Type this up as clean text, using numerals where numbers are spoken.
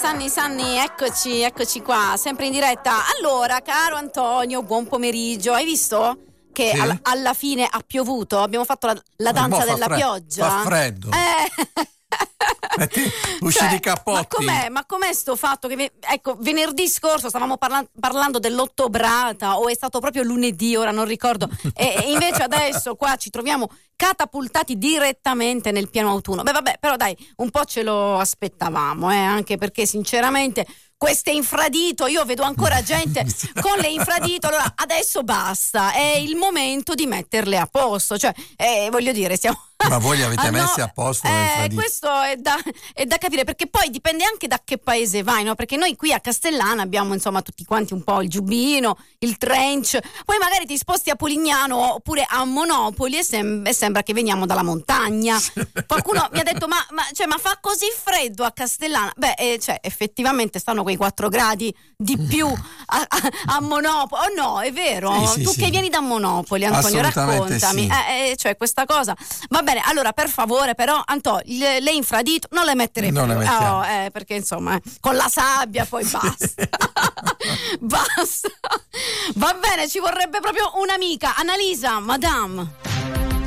Sanni, eccoci qua, sempre in diretta. Allora, caro Antonio, buon pomeriggio. Hai visto che sì? alla fine ha piovuto? Abbiamo fatto la danza della pioggia. Fa freddo. Usciti i cappotti. Ma com'è sto fatto che venerdì scorso stavamo parlando dell'ottobrata, o è stato proprio lunedì, ora non ricordo, e invece adesso qua ci troviamo catapultati direttamente nel pieno autunno. Beh vabbè, però dai, un po' ce lo aspettavamo, anche perché sinceramente queste infradito, io vedo ancora gente con le infradito, allora adesso basta, è il momento di metterle a posto, cioè voglio dire, stiamo... Ma voi li avete messi a posto? Questo è da capire, perché poi dipende anche da che paese vai, no? Perché noi qui a Castellana abbiamo insomma tutti quanti un po' il giubbino, il trench, poi magari ti sposti a Polignano oppure a Monopoli e sembra che veniamo dalla montagna. Qualcuno mi ha detto ma fa così freddo a Castellana? Beh, effettivamente stanno quei 4 gradi di più a Monopoli. Oh no, è vero? Sì, tu sì. Che vieni da Monopoli, Antonio, raccontami. Sì. Cioè questa cosa. Va bene, allora per favore però Antonio, le infradito non le mettere più. Perché insomma con la sabbia poi basta. Basta. Va bene, ci vorrebbe proprio un'amica. Annalisa, madame.